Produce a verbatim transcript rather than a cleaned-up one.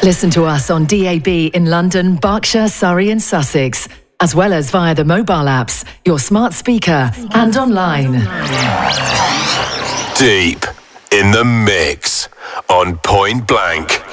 Listen to us on D A B in London, Berkshire, Surrey and Sussex, as well as via the mobile apps, your smart speaker and online. Deep in the mix on Point Blank.